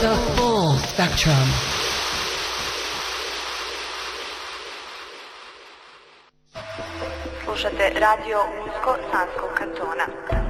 The full spectrum. Slušate radio Unsko Sanskog kantona.